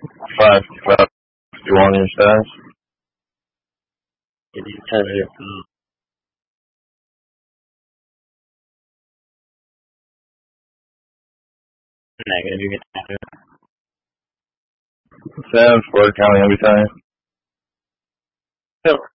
5, 51 your stash. It is totally negative. You get to 7, 4, counting every time. Phil,